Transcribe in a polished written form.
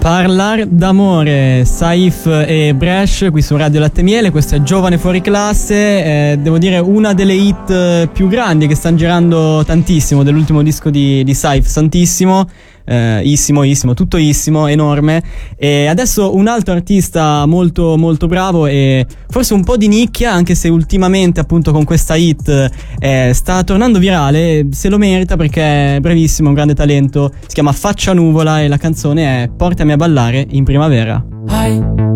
Parlar d'amore, Saif e Bresh qui su Radio Latte Miele. Questo è Giovane Fuori Classe, devo dire una delle hit più grandi che stanno girando tantissimo dell'ultimo disco di Saif, Santissimo. Issimo, tutto issimo, enorme. E adesso un altro artista molto molto bravo e forse un po' di nicchia, anche se ultimamente appunto con questa hit sta tornando virale. Se lo merita perché è bravissimo, un grande talento. Si chiama Faccia Nuvola e la canzone è Portami a ballare in primavera.